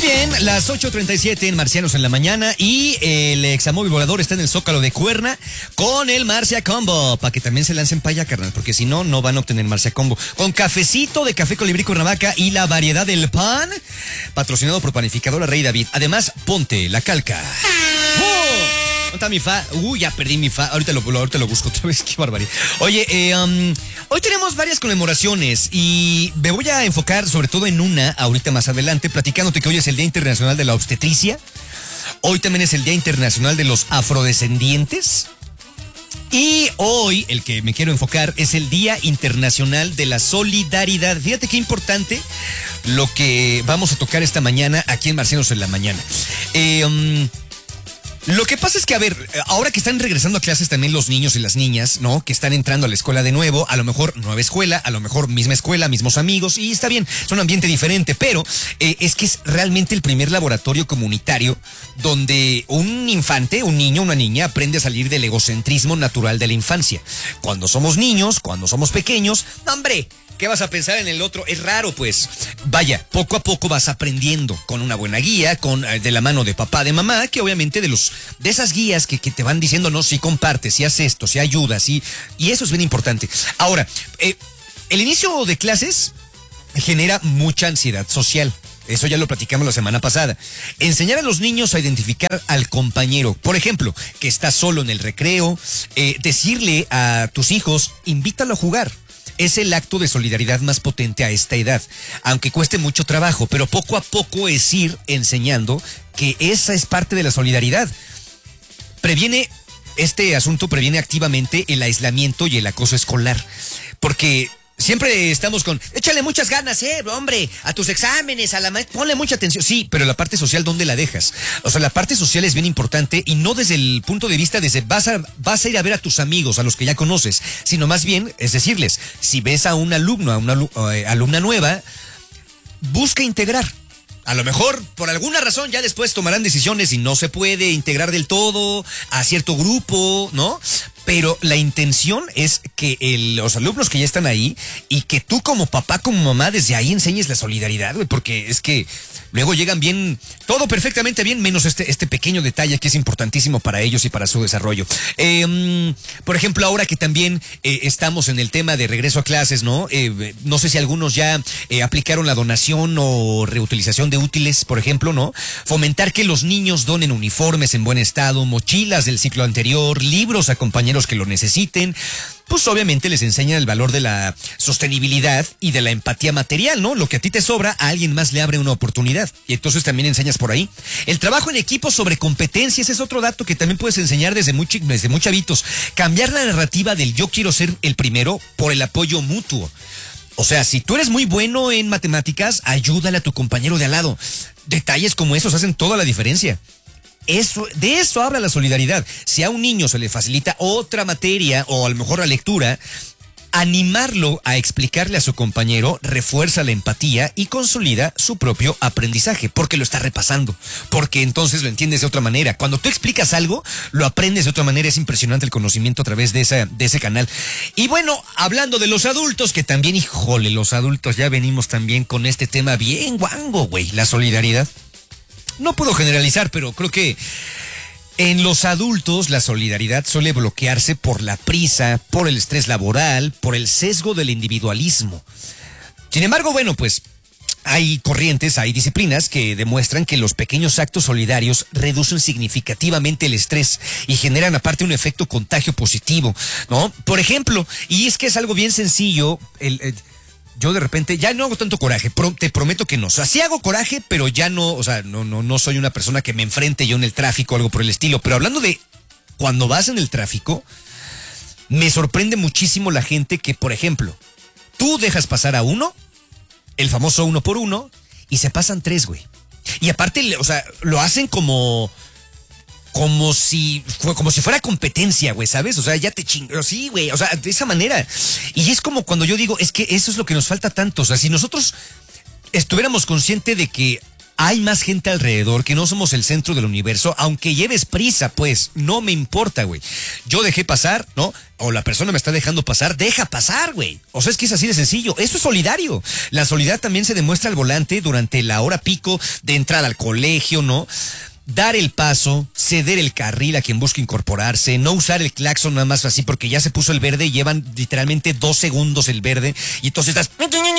bien, las 8:37 en Marcianos en la mañana y el examóvil volador está en el Zócalo de Cuerna con el Marcia Combo, para que también se lancen para allá, carnal, porque si no, no van a obtener Marcia Combo. Con cafecito de Café Colibrí Cuernavaca y la variedad del pan, patrocinado por Panificadora Rey David. Además, ponte la calca. ¡Oh! ¿Dónde está mi fa? Ya perdí mi fa. Ahorita lo busco otra vez. Qué barbaridad. Oye, hoy tenemos varias conmemoraciones y me voy a enfocar sobre todo en una ahorita más adelante, platicándote que hoy es el Día Internacional de la Obstetricia. Hoy también es el Día Internacional de los Afrodescendientes. Y hoy, el que me quiero enfocar, es el Día Internacional de la Solidaridad. Fíjate qué importante lo que vamos a tocar esta mañana aquí en Marcianos en la mañana. Lo que pasa es que, a ver, ahora que están regresando a clases también los niños y las niñas, ¿no? Que están entrando a la escuela de nuevo, a lo mejor nueva escuela, a lo mejor misma escuela, mismos amigos, y está bien, es un ambiente diferente, pero es que es realmente el primer laboratorio comunitario donde un infante, un niño, una niña aprende a salir del egocentrismo natural de la infancia. Cuando somos niños, cuando somos pequeños, ¡no, hombre! ¿Qué vas a pensar en el otro? Es raro, pues. Vaya, poco a poco vas aprendiendo con una buena guía, de la mano de papá, de mamá, que obviamente de esas guías que te van diciendo, no, si compartes, si haces esto, si ayudas, y eso es bien importante. Ahora, el inicio de clases genera mucha ansiedad social. Eso ya lo platicamos la semana pasada. Enseñar a los niños a identificar al compañero. Por ejemplo, que está solo en el recreo. Decirle a tus hijos, invítalo a jugar. Es el acto de solidaridad más potente a esta edad, aunque cueste mucho trabajo, pero poco a poco es ir enseñando que esa es parte de la solidaridad. Este asunto previene activamente el aislamiento y el acoso escolar, porque siempre estamos con, échale muchas ganas, hombre, a tus exámenes, a la maestra, ponle mucha atención. Sí, pero la parte social, ¿dónde la dejas? O sea, la parte social es bien importante y no desde el punto de vista vas a ir a ver a tus amigos, a los que ya conoces, sino más bien es decirles, si ves a un alumno, a una alumna nueva, busca integrar. A lo mejor, por alguna razón, ya después tomarán decisiones y no se puede integrar del todo a cierto grupo, ¿no? Pero la intención es que los alumnos que ya están ahí y que tú como papá, como mamá, desde ahí enseñes la solidaridad, güey, porque es que luego llegan bien, todo perfectamente bien, menos este pequeño detalle que es importantísimo para ellos y para su desarrollo. Por ejemplo, ahora que también estamos en el tema de regreso a clases, ¿no? No sé si algunos ya aplicaron la donación o reutilización de útiles, por ejemplo, ¿no? Fomentar que los niños donen uniformes en buen estado, mochilas del ciclo anterior, libros a compañeros que lo necesiten, pues obviamente les enseñan el valor de la sostenibilidad y de la empatía material, ¿no? Lo que a ti te sobra, a alguien más le abre una oportunidad. Y entonces también enseñas por ahí. El trabajo en equipo sobre competencias es otro dato que también puedes enseñar desde muy chavitos. Cambiar la narrativa del yo quiero ser el primero por el apoyo mutuo. O sea, si tú eres muy bueno en matemáticas, ayúdale a tu compañero de al lado. Detalles como esos hacen toda la diferencia. De eso habla la solidaridad. Si a un niño se le facilita otra materia o a lo mejor la lectura, animarlo a explicarle a su compañero refuerza la empatía y consolida su propio aprendizaje, porque lo está repasando, porque entonces lo entiendes de otra manera. Cuando tú explicas algo, lo aprendes de otra manera. Es impresionante el conocimiento a través de ese canal. Y bueno, hablando de los adultos, que también, híjole, los adultos ya venimos también con este tema bien guango, güey, la solidaridad. No puedo generalizar, pero creo que en los adultos la solidaridad suele bloquearse por la prisa, por el estrés laboral, por el sesgo del individualismo. Sin embargo, bueno, pues hay corrientes, hay disciplinas que demuestran que los pequeños actos solidarios reducen significativamente el estrés y generan aparte un efecto contagio positivo, ¿no? Por ejemplo, y es que es algo bien sencillo, yo de repente ya no hago tanto coraje, te prometo que no. O sea, sí hago coraje, pero ya no, o sea, no soy una persona que me enfrente yo en el tráfico o algo por el estilo. Pero hablando de cuando vas en el tráfico, me sorprende muchísimo la gente que, por ejemplo, tú dejas pasar a uno, el famoso 1 por 1, y se pasan 3, güey. Y aparte, o sea, lo hacen como si fuera competencia, güey, ¿sabes? O sea, ya te chingo, sí, güey, o sea, de esa manera. Y es como cuando yo digo, es que eso es lo que nos falta tanto. O sea, si nosotros estuviéramos conscientes de que hay más gente alrededor, que no somos el centro del universo, aunque lleves prisa, pues, no me importa, güey. Yo dejé pasar, ¿no? O la persona me está dejando pasar, deja pasar, güey. O sea, es que es así de sencillo. Eso es solidario. La solidaridad también se demuestra al volante durante la hora pico de entrada al colegio, ¿no? Dar el paso, ceder el carril a quien busca incorporarse, no usar el claxon nada más así porque ya se puso el verde y llevan literalmente 2 segundos el verde y entonces estás...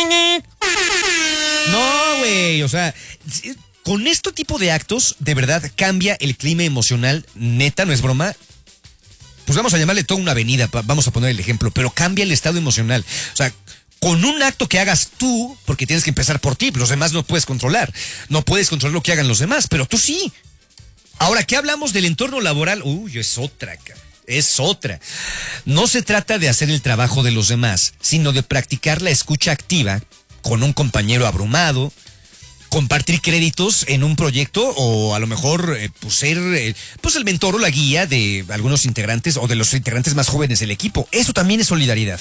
No, güey, o sea, con este tipo de actos, de verdad, cambia el clima emocional, neta, no es broma. Pues vamos a llamarle toda una avenida, vamos a poner el ejemplo, pero cambia el estado emocional. O sea, con un acto que hagas tú, porque tienes que empezar por ti, los demás no puedes controlar. No puedes controlar lo que hagan los demás, pero tú sí. Ahora, ¿qué hablamos del entorno laboral? Uy, es otra, es otra. No se trata de hacer el trabajo de los demás, sino de practicar la escucha activa con un compañero abrumado, compartir créditos en un proyecto o a lo mejor pues ser pues el mentor o la guía de algunos integrantes o de los integrantes más jóvenes del equipo. Eso también es solidaridad.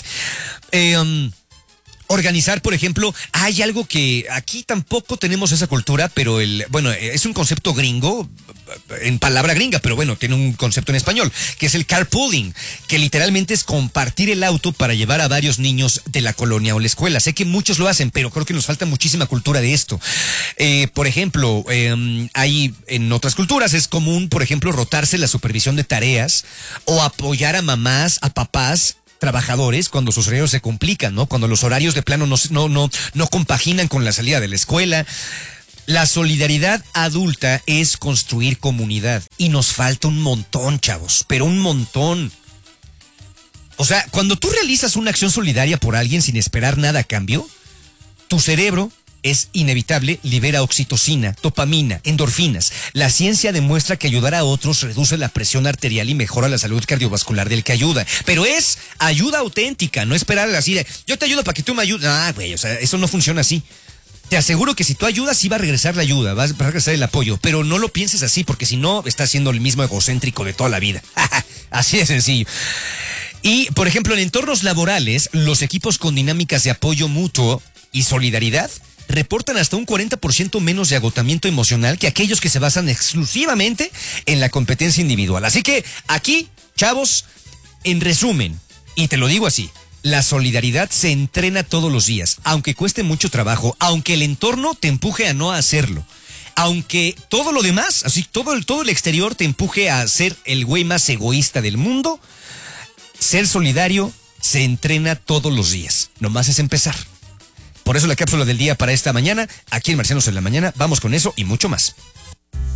Organizar, por ejemplo, hay algo que aquí tampoco tenemos esa cultura, pero es un concepto gringo, en palabra gringa, pero bueno, tiene un concepto en español, que es el carpooling, que literalmente es compartir el auto para llevar a varios niños de la colonia o la escuela. Sé que muchos lo hacen, pero creo que nos falta muchísima cultura de esto. Por ejemplo, hay en otras culturas es común, por ejemplo, rotarse la supervisión de tareas o apoyar a mamás, a papás, trabajadores cuando sus horarios se complican, ¿no? Cuando los horarios de plano no compaginan con la salida de la escuela. La solidaridad adulta es construir comunidad y nos falta un montón, chavos, pero un montón. O sea, cuando tú realizas una acción solidaria por alguien sin esperar nada a cambio, tu cerebro es inevitable, libera oxitocina, dopamina, endorfinas. La ciencia demuestra que ayudar a otros reduce la presión arterial y mejora la salud cardiovascular del que ayuda. Pero es ayuda auténtica, no esperar así de, yo te ayudo para que tú me ayudes. Ah, güey, o sea, eso no funciona así. Te aseguro que si tú ayudas, sí va a regresar la ayuda, va a regresar el apoyo, pero no lo pienses así, porque si no, estás siendo el mismo egocéntrico de toda la vida. Así de sencillo. Y, por ejemplo, en entornos laborales, los equipos con dinámicas de apoyo mutuo y solidaridad reportan hasta un 40% menos de agotamiento emocional que aquellos que se basan exclusivamente en la competencia individual. Así que aquí, chavos, en resumen, y te lo digo así, la solidaridad se entrena todos los días, aunque cueste mucho trabajo, aunque el entorno te empuje a no hacerlo, aunque todo lo demás, así todo el exterior te empuje a ser el güey más egoísta del mundo, ser solidario se entrena todos los días, nomás es empezar. Por eso la cápsula del día para esta mañana, aquí en Marcianos en la Mañana, vamos con eso y mucho más.